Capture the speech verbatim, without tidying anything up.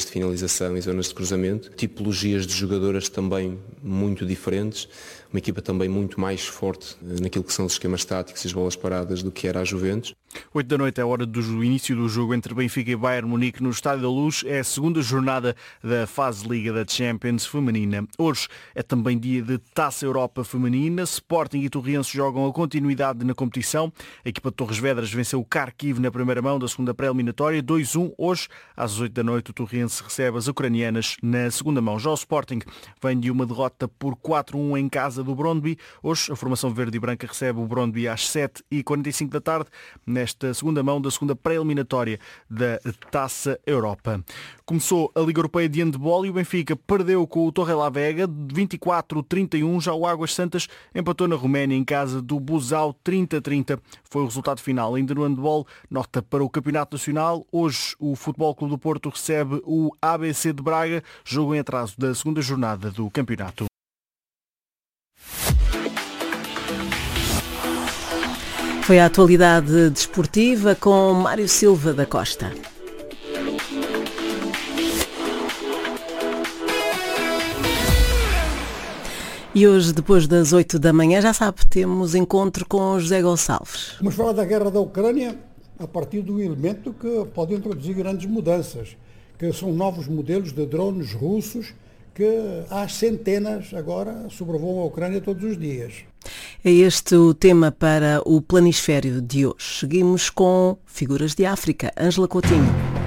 de finalização e zonas de cruzamento, tipologias de jogadoras também muito diferentes, uma equipa também muito mais forte naquilo que são os esquemas táticos e as bolas paradas do que era a Juventus. oito da noite é a hora do início do jogo entre Benfica e Bayern Munique no Estádio da Luz. É a segunda jornada da fase Liga da Champions feminina. Hoje é também dia de Taça Europa feminina. Sporting e Torriense jogam a continuidade na competição. A equipa de Torres Vedras venceu o Kharkiv na primeira mão da segunda pré-eliminatória, dois a um. Hoje, às oito da noite, o Torriense recebe as ucranianas na segunda mão. Já o Sporting vem de uma derrota por quatro a um em casa do Brøndby. Hoje, a formação verde e branca recebe o Brøndby às sete e quarenta e cinco da tarde, nesta segunda mão da segunda pré-eliminatória da Taça Europa. Começou a Liga Europeia de Handball e o Benfica perdeu com o Torrelavega vinte e quatro a trinta e um. Já o Águas Santas empatou na Roménia em casa do Buzău trinta a trinta. Foi o resultado final. Ainda no handball, nota para o Campeonato Nacional. Hoje o Futebol Clube do Porto recebe o A B C de Braga, jogo em atraso da segunda jornada do campeonato. Foi a atualidade desportiva com Mário Silva da Costa. E hoje, depois das oito da manhã, já sabe, temos encontro com José Gonçalves. Vamos falar da guerra da Ucrânia a partir do elemento que pode introduzir grandes mudanças, que são novos modelos de drones russos que há centenas agora sobrevoam a Ucrânia todos os dias. É este o tema para o Planisfério de hoje. Seguimos com Figuras de África. Ângela Coutinho.